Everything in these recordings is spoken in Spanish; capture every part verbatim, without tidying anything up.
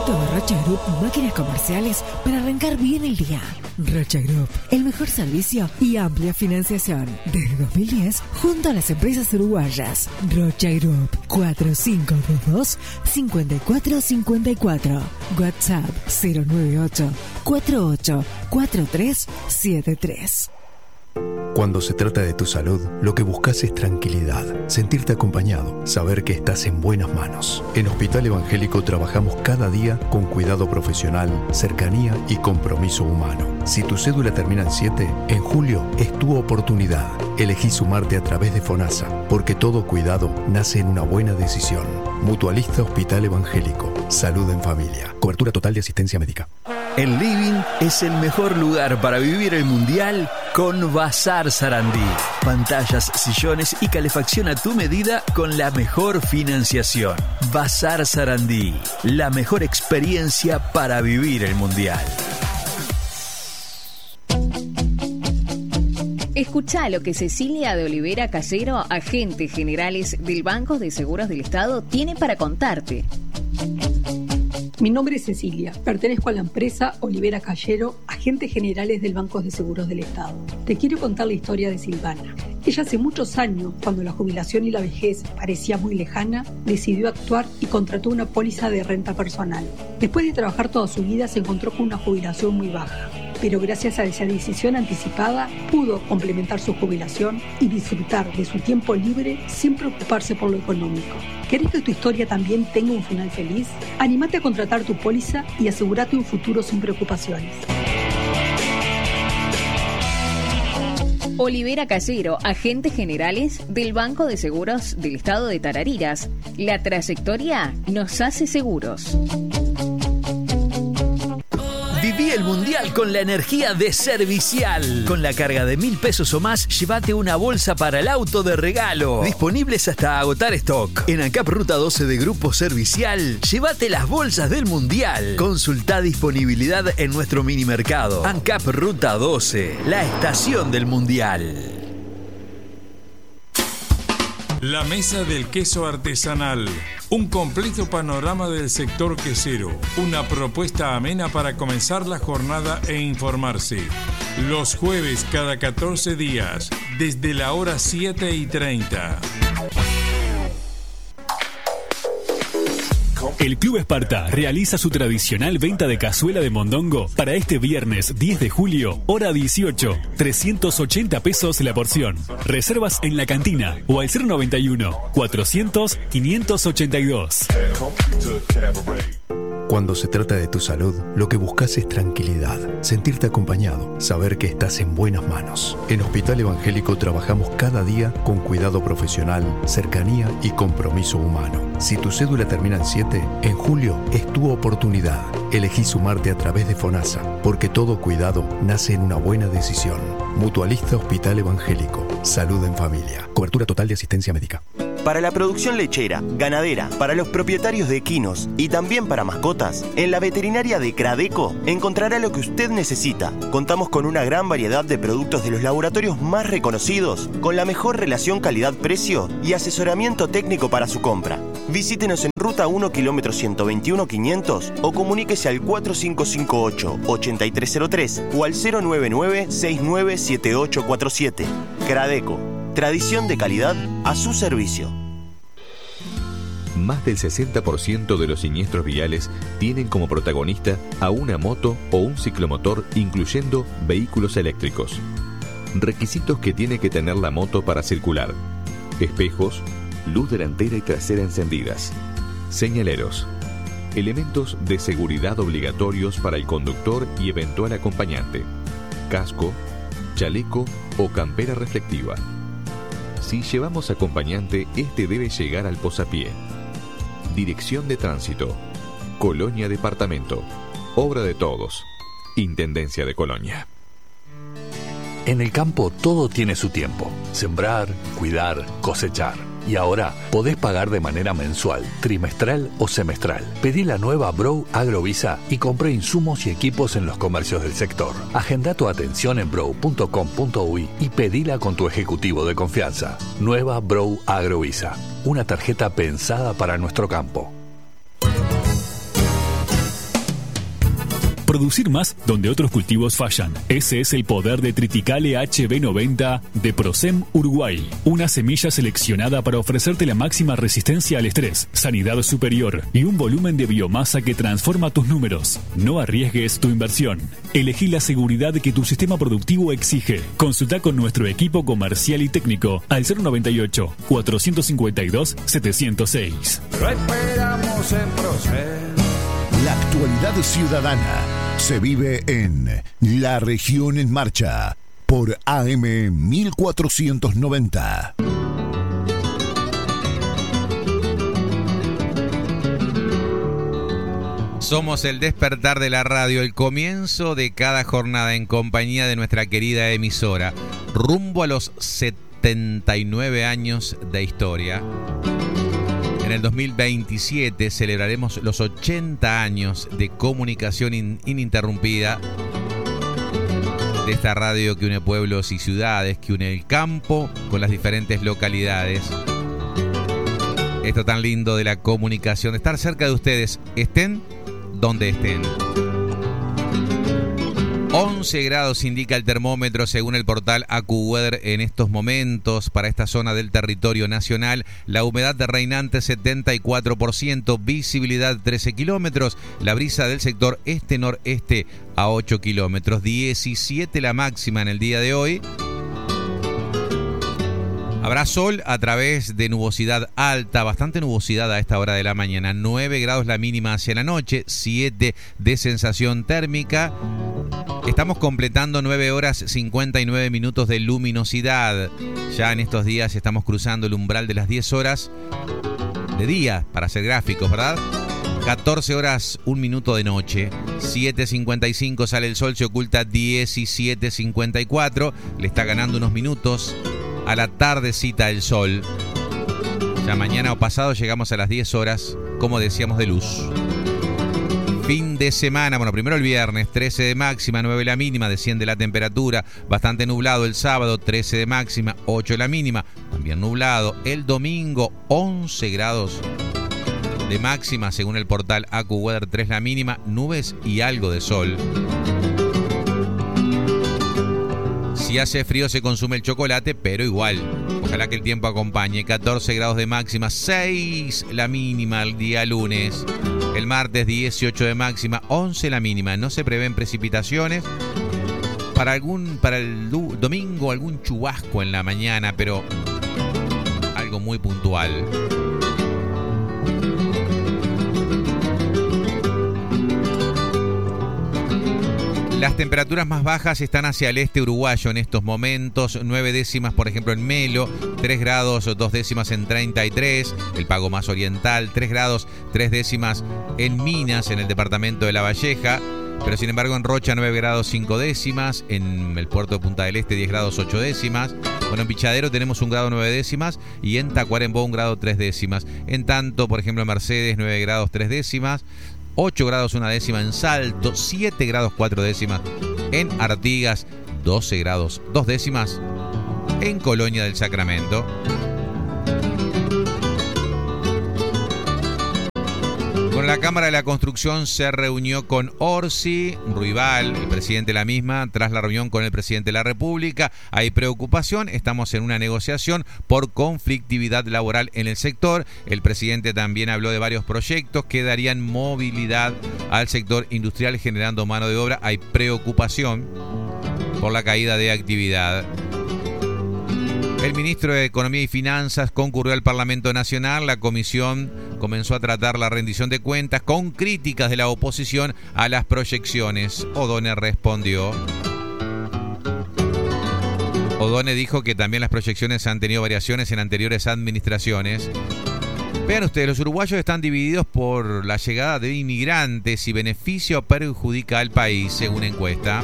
Producto de Rocha Group, máquinas comerciales para arrancar bien el día. Rocha Group, el mejor servicio y amplia financiación. Desde dos mil diez, junto a las empresas uruguayas. Rocha Group, cuatro cinco dos dos, cinco cuatro cinco cuatro. WhatsApp cero nueve ocho, cuatro ocho cuatro tres siete tres. Cuando se trata de tu salud, lo que buscas es tranquilidad, sentirte acompañado, saber que estás en buenas manos. En Hospital Evangélico trabajamos cada día con cuidado profesional, cercanía y compromiso humano. Si tu cédula termina en siete, en julio es tu oportunidad. Elegí sumarte a través de FONASA, porque todo cuidado nace en una buena decisión. Mutualista Hospital Evangélico. Salud en familia. Cobertura total de asistencia médica. El living es el mejor lugar para vivir el mundial con Bazar Sarandí. Pantallas, sillones y calefacción a tu medida con la mejor financiación. Bazar Sarandí, la mejor experiencia para vivir el mundial. Escuchá lo que Cecilia de Olivera Callero, agente generales del Banco de Seguros del Estado, tiene para contarte. Mi nombre es Cecilia, pertenezco a la empresa Olivera Callero, agentes generales del Banco de Seguros del Estado. Te quiero contar la historia de Silvana. Ella hace muchos años, cuando la jubilación y la vejez parecía muy lejana, decidió actuar y contrató una póliza de renta personal. Después de trabajar toda su vida se encontró con una jubilación muy baja, pero gracias a esa decisión anticipada pudo complementar su jubilación y disfrutar de su tiempo libre sin preocuparse por lo económico. ¿Querés que tu historia también tenga un final feliz? Anímate a contratar tu póliza y asegúrate un futuro sin preocupaciones. Olivera Callero, agentes generales del Banco de Seguros del Estado de Tarariras. La trayectoria nos hace seguros. Viví el mundial con la energía de Servicial. Con la carga de mil pesos o más, llévate una bolsa para el auto de regalo. Disponibles hasta agotar stock. En ANCAP Ruta doce de Grupo Servicial, llévate las bolsas del mundial. Consultá disponibilidad en nuestro mini mercado. ANCAP Ruta doce, la estación del mundial. La Mesa del Queso Artesanal. Un completo panorama del sector quesero. Una propuesta amena para comenzar la jornada e informarse. Los jueves cada catorce días, desde la hora siete y treinta. El Club Esparta realiza su tradicional venta de cazuela de mondongo para este viernes diez de julio, hora dieciocho, trescientos ochenta pesos la porción. Reservas en la cantina o al cero noventa y uno, cuatrocientos, quinientos ochenta y dos. Cuando se trata de tu salud, lo que buscas es tranquilidad, sentirte acompañado, saber que estás en buenas manos. En Hospital Evangélico trabajamos cada día con cuidado profesional, cercanía y compromiso humano. Si tu cédula termina en siete, en julio es tu oportunidad. Elegí sumarte a través de FONASA, porque todo cuidado nace en una buena decisión. Mutualista Hospital Evangélico. Salud en familia. Cobertura total de asistencia médica. Para la producción lechera, ganadera, para los propietarios de equinos y también para mascotas, en la veterinaria de Cradeco encontrará lo que usted necesita. Contamos con una gran variedad de productos de los laboratorios más reconocidos, con la mejor relación calidad-precio y asesoramiento técnico para su compra. Visítenos en Ruta uno, kilómetro ciento veintiuno, quinientos o comuníquese al cuatro cinco cinco ocho, ocho tres cero tres o al cero nueve nueve, seis nueve siete ocho cuatro siete. Cradeco. Tradición de calidad a su servicio. Más del sesenta por ciento de los siniestros viales tienen como protagonista a una moto o un ciclomotor, incluyendo vehículos eléctricos. Requisitos que tiene que tener la moto para circular: espejos, luz delantera y trasera encendidas, señaleros, elementos de seguridad obligatorios para el conductor y eventual acompañante, casco, chaleco o campera reflectiva. Si llevamos acompañante, este debe llegar al posapié. Dirección de Tránsito, Colonia Departamento, obra de todos, Intendencia de Colonia. En el campo todo tiene su tiempo: sembrar, cuidar, cosechar. Y ahora podés pagar de manera mensual, trimestral o semestral. Pedí la nueva Brow Agrovisa y compré insumos y equipos en los comercios del sector. Agenda tu atención en brow punto com punto uy y pedila con tu ejecutivo de confianza. Nueva Brow Agrovisa, una tarjeta pensada para nuestro campo. Producir más donde otros cultivos fallan. Ese es el poder de Triticale H B noventa de Procem Uruguay. Una semilla seleccionada para ofrecerte la máxima resistencia al estrés, sanidad superior y un volumen de biomasa que transforma tus números. No arriesgues tu inversión. Elegí la seguridad que tu sistema productivo exige. Consulta con nuestro equipo comercial y técnico al cero noventa y ocho, cuatrocientos cincuenta y dos, setecientos seis. Lo esperamos en Procem. La actualidad ciudadana se vive en La Región en Marcha por A M mil cuatrocientos noventa. Somos el despertar de la radio, el comienzo de cada jornada en compañía de nuestra querida emisora, rumbo a los setenta y nueve años de historia. En el dos mil veintisiete celebraremos los ochenta años de comunicación in- ininterrumpida de esta radio que une pueblos y ciudades, que une el campo con las diferentes localidades. Esto tan lindo de la comunicación, de estar cerca de ustedes, estén donde estén. once grados indica el termómetro según el portal AccuWeather en estos momentos para esta zona del territorio nacional. La humedad de reinante setenta y cuatro por ciento, visibilidad trece kilómetros, la brisa del sector este-noreste a ocho kilómetros, diecisiete la máxima en el día de hoy. Habrá sol a través de nubosidad alta, bastante nubosidad a esta hora de la mañana, nueve grados la mínima hacia la noche, siete de sensación térmica. Estamos completando nueve horas cincuenta y nueve minutos de luminosidad. Ya en estos días estamos cruzando el umbral de las diez horas de día, para ser gráficos, ¿verdad? catorce horas, un minuto de noche. siete cincuenta y cinco sale el sol, se oculta diecisiete cincuenta y cuatro. Le está ganando unos minutos a la tardecita el sol. Ya mañana o pasado llegamos a las diez horas, como decíamos, de luz. Fin de semana, bueno, primero el viernes, trece de máxima, nueve la mínima, desciende la temperatura, bastante nublado el sábado, trece de máxima, ocho la mínima, también nublado. El domingo, once grados de máxima, según el portal AccuWeather, tres la mínima, nubes y algo de sol. Si hace frío se consume el chocolate, pero igual, ojalá que el tiempo acompañe. catorce grados de máxima, seis la mínima el día lunes. El martes dieciocho de máxima, once la mínima. No se prevén precipitaciones. Para algún para el du- domingo algún chubasco en la mañana, pero algo muy puntual. Las temperaturas más bajas están hacia el este uruguayo en estos momentos, nueve décimas por ejemplo en Melo, tres grados, dos décimas en treinta y tres, el Pago Más Oriental, tres grados, tres décimas en Minas, en el departamento de La Valleja, pero sin embargo en Rocha nueve grados, cinco décimas, en el puerto de Punta del Este diez grados, ocho décimas, bueno, en Pichadero tenemos un grado, nueve décimas, y en Tacuarembó un grado, tres décimas, en tanto, por ejemplo en Mercedes nueve grados, tres décimas, ocho grados una décima en Salto, siete grados cuatro décimas en Artigas, doce grados dos décimas en Colonia del Sacramento. Con la Cámara de la Construcción se reunió con Orsi Ruibal, el presidente de la misma, tras la reunión con el presidente de la República. Hay preocupación, estamos en una negociación por conflictividad laboral en el sector. El presidente también habló de varios proyectos que darían movilidad al sector industrial generando mano de obra. Hay preocupación por la caída de actividad. El ministro de Economía y Finanzas concurrió al Parlamento Nacional. La comisión comenzó a tratar la rendición de cuentas con críticas de la oposición a las proyecciones. O'Donnell respondió. O'Donnell dijo que también las proyecciones han tenido variaciones en anteriores administraciones. Vean ustedes, los uruguayos están divididos por la llegada de inmigrantes y beneficio perjudica al país, según encuesta.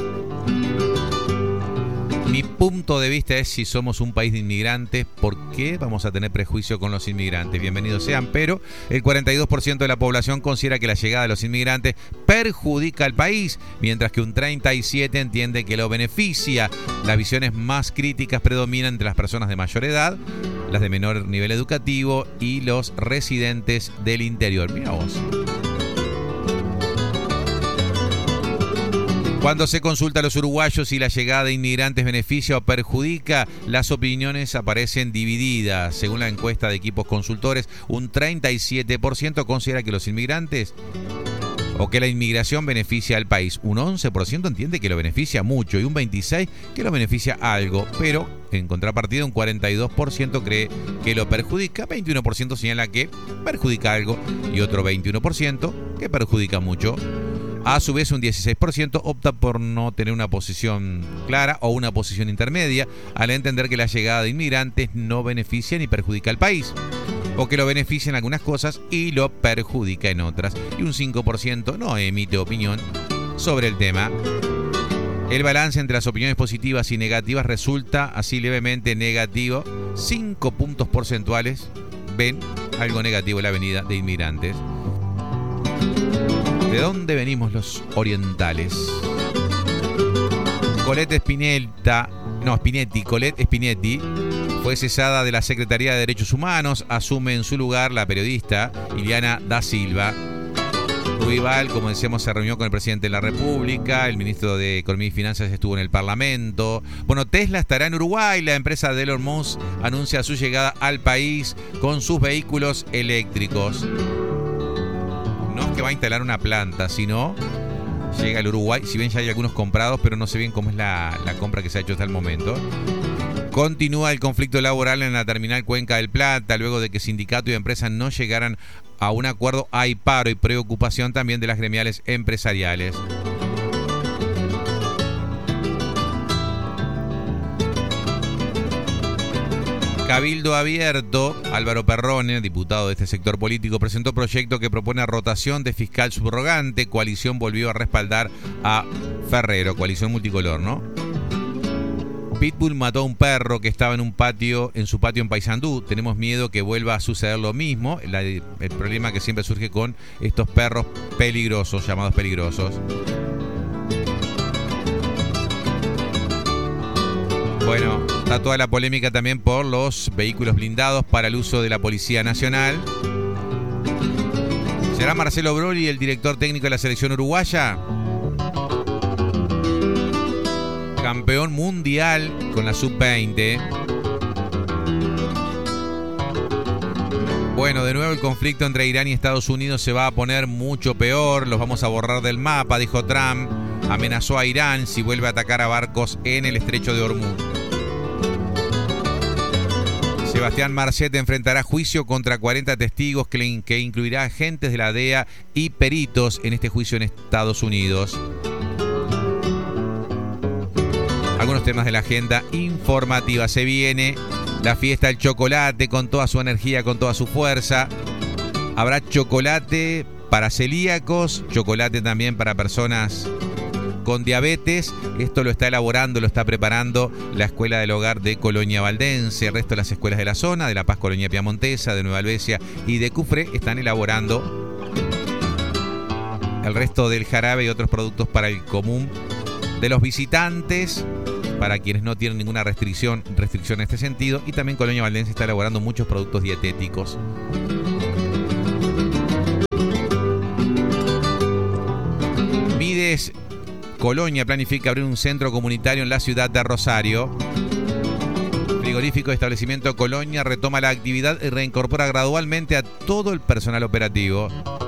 Mi punto de vista es, si somos un país de inmigrantes, ¿por qué vamos a tener prejuicio con los inmigrantes? Bienvenidos sean, pero el cuarenta y dos por ciento de la población considera que la llegada de los inmigrantes perjudica al país, mientras que un treinta y siete por ciento entiende que lo beneficia. Las visiones más críticas predominan entre las personas de mayor edad, las de menor nivel educativo y los residentes del interior. Mira vos. Cuando se consulta a los uruguayos si la llegada de inmigrantes beneficia o perjudica, las opiniones aparecen divididas. Según la encuesta de Equipos Consultores, un treinta y siete por ciento considera que los inmigrantes o que la inmigración beneficia al país. Un once por ciento entiende que lo beneficia mucho y un veintiséis por ciento que lo beneficia algo. Pero, en contrapartida, un cuarenta y dos por ciento cree que lo perjudica, veintiuno por ciento señala que perjudica algo y otro veintiuno por ciento que perjudica mucho. A su vez, un dieciséis por ciento opta por no tener una posición clara o una posición intermedia, al entender que la llegada de inmigrantes no beneficia ni perjudica al país, o que lo beneficia en algunas cosas y lo perjudica en otras. Y un cinco por ciento no emite opinión sobre el tema. El balance entre las opiniones positivas y negativas resulta así levemente negativo. cinco puntos porcentuales ven algo negativo en la venida de inmigrantes. ¿De dónde venimos los orientales? Colette Spinetta, no, Spinetti, Colette Spinetti fue cesada de la Secretaría de Derechos Humanos. Asume en su lugar la periodista Iliana da Silva. Ruibal, como decíamos, se reunió con el presidente de la República. El ministro de Economía y Finanzas estuvo en el Parlamento. Bueno, Tesla estará en Uruguay. La empresa de Elon Musk anuncia su llegada al país con sus vehículos eléctricos. No es que va a instalar una planta, sino llega al Uruguay. Si bien ya hay algunos comprados, pero no sé bien cómo es la, la compra que se ha hecho hasta el momento. Continúa el conflicto laboral en la terminal Cuenca del Plata. Luego de que sindicato y empresas no llegaran a un acuerdo, hay paro y preocupación también de las gremiales empresariales. Cabildo abierto. Álvaro Perrone, diputado de este sector político, presentó proyecto que propone rotación de fiscal subrogante. Coalición volvió a respaldar a Ferrero, coalición multicolor, ¿no? Pitbull mató a un perro que estaba en un patio, en su patio en Paysandú. Tenemos miedo que vuelva a suceder lo mismo. La, el problema que siempre surge con estos perros peligrosos, llamados peligrosos. Bueno, está toda la polémica también por los vehículos blindados para el uso de la Policía Nacional. ¿Será Marcelo Broli el director técnico de la selección uruguaya? Campeón mundial con la sub veinte. Bueno, de nuevo el conflicto entre Irán y Estados Unidos se va a poner mucho peor. Los vamos a borrar del mapa, dijo Trump. Amenazó a Irán si vuelve a atacar a barcos en el estrecho de Hormuz. Sebastián Marcet enfrentará juicio contra cuarenta testigos que, que incluirá agentes de la D E A y peritos en este juicio en Estados Unidos. Algunos temas de la agenda informativa. Se viene la fiesta del chocolate con toda su energía, con toda su fuerza. Habrá chocolate para celíacos, chocolate también para personas con diabetes. Esto lo está elaborando, lo está preparando la Escuela del Hogar de Colonia Valdense. El resto de las escuelas de la zona, de La Paz, Colonia Piamontesa, de Nueva Albesia y de Cufré, están elaborando el resto del jarabe y otros productos para el común de los visitantes, para quienes no tienen ninguna restricción, restricción en este sentido. Y también Colonia Valdense está elaborando muchos productos dietéticos. Mides Colonia planifica abrir un centro comunitario en la ciudad de Rosario. Frigorífico Establecimiento Colonia retoma la actividad y reincorpora gradualmente a todo el personal operativo.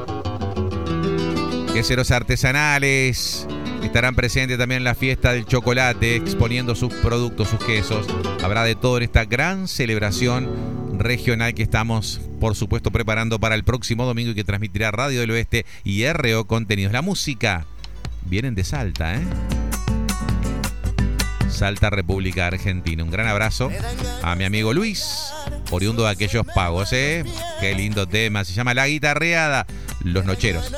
Queseros artesanales estarán presentes también en la fiesta del chocolate, exponiendo sus productos, sus quesos. Habrá de todo en esta gran celebración regional que estamos, por supuesto, preparando para el próximo domingo y que transmitirá Radio del Oeste y R O Contenidos. La música vienen de Salta, ¿eh? Salta, República Argentina. Un gran abrazo a mi amigo Luis, oriundo de aquellos pagos, ¿eh? Qué lindo tema. Se llama La Guitarreada, Los Nocheros.